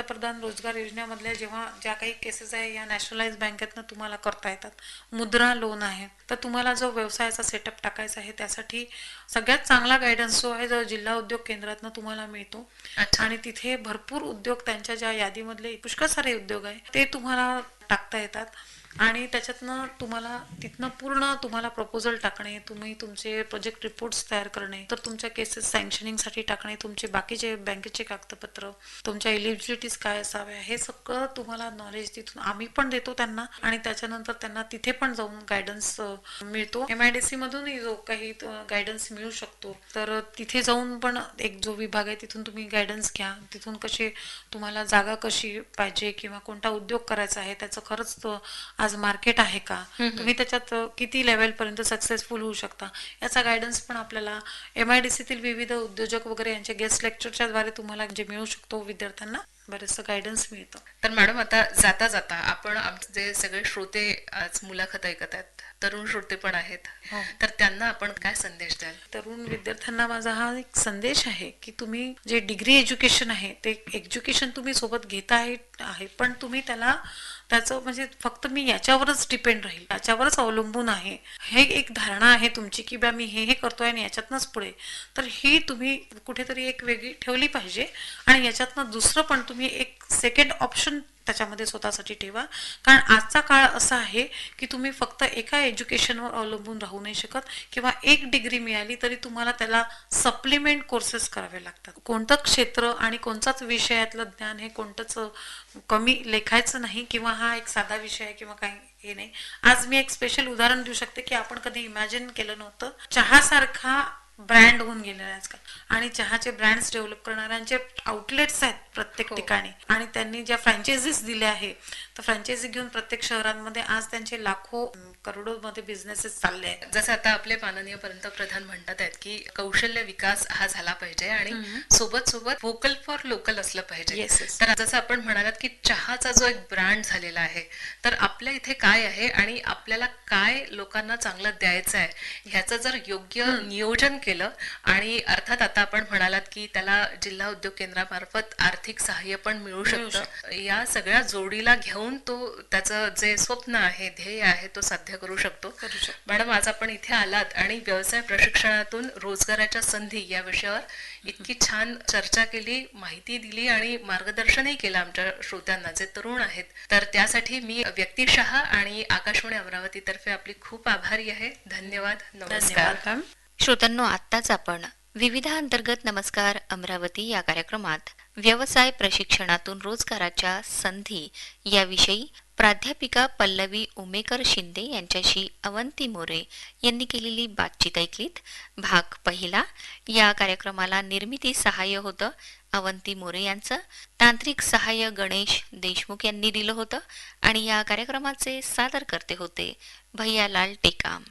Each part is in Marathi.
पंतप्रधान रोजगार योजनेमधल्या जेव्हा ज्या काही केसेस आहे या नॅशनलाइज बँकेतनं तुम्हाला करता येतात. मुद्रा लोन आहे. तर तुम्हाला जो व्यवसायाचा सेटअप टाकायचा आहे त्यासाठी सगळ्यात चांगला गायडन्स जो आहे जो जिल्हा उद्योग केंद्रातनं तुम्हाला मिळतो. अच्छा. आणि तिथे भरपूर उद्योग त्यांच्या ज्या यादीमधले पुष्कळ सारे उद्योग आहे ते तुम्हाला टाकता येतात. आणि त्याच्यातनं तुम्हाला तिथनं पूर्ण तुम्हाला प्रपोजल टाकणे, तुम्ही तुमचे प्रोजेक्ट रिपोर्ट्स तयार करणे, तर तुमच्या केसेस सँक्शनिंगसाठी टाकणे, तुमचे बाकीचे बँकेचे कागदपत्र, तुमच्या एलिजिबिलिटीज काय असाव्या, हे सगळं तुम्हाला नॉलेज तिथून आम्ही पण देतो त्यांना. आणि त्याच्यानंतर त्यांना तिथे पण जाऊन गायडन्स मिळतो. MIDC मधूनही जो काही गायडन्स मिळू शकतो. तर तिथे जाऊन पण एक जो विभाग आहे तिथून तुम्ही गायडन्स घ्या. तिथून कसे तुम्हाला जागा कशी पाहिजे किंवा कोणता उद्योग करायचा आहे त्याचं खरंच आज मार्केट आहे का, तुम्ही त्याच्यात किती लेवल पर्यंत सक्सेसफुल होऊ शकता, याचा गायडन्स पण आपल्याला MIDC तील विविध उद्योजक वगैरे यांचे गेस्ट लेक्चरच्या द्वारे तुम्हाला जे मिळू शकतो. विद्यार्थ्यांना बरेचसं गायडन्स मिळतं. तर मॅडम, आता जाता जाता आपण आमचे जे सगळे श्रोते आज मुलाखत ऐकत आहेत, तरुण श्रोते पण आहेत, तर त्यांना आपण काय संदेश द्याल? तरुण विद्यार्थ्यांना माझा हा एक संदेश आहे की तुम्ही जे डिग्री एज्युकेशन आहे ते एज्युकेशन तुम्ही सोबत घेता आहे, पण तुम्ही त्याचं म्हणजे फक्त मी याच्यावरच डिपेंड राहील, याच्यावरच अवलंबून आहे, हे एक धारणा आहे तुमची की बा मी हे करतोय आणि याच्यातनंच पुढे, तर ही तुम्ही कुठेतरी एक वेगळी ठेवली पाहिजे. आणि याच्यातनं दुसरं पण तुम्ही एक सेकंड ऑप्शन त्याच्यामध्ये स्वतःसाठी ठेवा. कारण आजचा काळ असा आहे की तुम्ही फक्त एका एज्युकेशनवर अवलंबून राहू नाही शकत, किंवा एक डिग्री मिळाली तरी तुम्हाला त्याला सप्लिमेंट कोर्सेस करावे लागतात. कोणतं क्षेत्र आणि कोणताच विषयातलं ज्ञान हे कोणतंच कमी लेखायचं नाही, किंवा हा एक साधा विषय आहे किंवा काही हे नाही. आज मी एक स्पेशल उदाहरण देऊ शकते की आपण कधी इमॅजिन केलं नव्हतं, चहासारखा ब्रँड होऊन गेलेला आहे आजकाल. आणि चहाचे ब्रँड्स डेव्हलप करणाऱ्यांचे आउटलेट्स आहेत प्रत्येक ठिकाणी. आणि त्यांनी ज्या फ्रँचायझीस दिल्या आहे, तर फ्रँचायझी घेऊन प्रत्येक शहरांमध्ये आज त्यांचे लाखो करोडो मध्ये बिझनेसेस चालले आहेत. जसं आता आपले माननीय पंतप्रधान म्हणतात आहेत की कौशल्य विकास हा झाला पाहिजे आणि सोबत सोबत व्होकल फॉर लोकल असलं पाहिजे. तर जसं आपण म्हणालात की चहाचा जो एक ब्रँड झालेला आहे, तर आपल्या इथे काय आहे आणि आपल्याला काय लोकांना चांगलं द्यायचं आहे, ह्याचं जर योग्य नियोजन केलं, आणि अर्थात आता आपण म्हणालात की त्याला जिल्हा उद्योग केंद्रामार्फत आर्थिक सहाय्य पण मिळू शकतं, या सगळ्या जोडीला घेऊन तो त्याचं जे स्वप्न आहे, ध्येय आहे, तो साध्य करू शकतो. मॅडम, आज आपण इथे आलात आणि व्यवसाय प्रशिक्षणातून रोजगाराच्या संधी या विषयावर इतकी छान चर्चा केली, माहिती दिली आणि मार्गदर्शनही केलं आमच्या श्रोत्यांना जे तरुण आहेत. तर त्यासाठी मी व्यक्तिशः आणि आकाशवाणी अमरावती तर्फे आपली खूप आभारी आहे. धन्यवाद. नमस्कार. श्रोत्यांनो, आत्ताच आपण विविधा अंतर्गत नमस्कार अमरावती या कार्यक्रमात व्यवसाय प्रशिक्षणातून रोजगाराच्या संधी याविषयी प्राध्यापिका पल्लवी उमेकर शिंदे यांच्याशी अवंती मोरे यांनी केलेली बातचीत ऐकलीत. भाग पहिला. या कार्यक्रमाला निर्मिती सहाय्य होतं अवंती मोरे यांचं, तांत्रिक सहाय्य गणेश देशमुख यांनी दिलं होतं, आणि या कार्यक्रमाचे सादर करते होते भैयालाल टेकाम.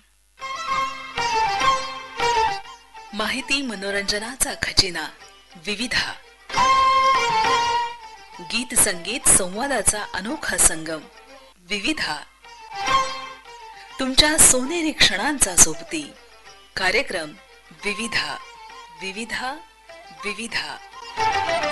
माहिती मनोरंजनाचा खजिना विविधा, गीत संगीत संवादाचा अनोखा संगम विविधा, तुमच्या सोनेरी क्षणांचा सोबती कार्यक्रम विविधा. विविधा विविधा.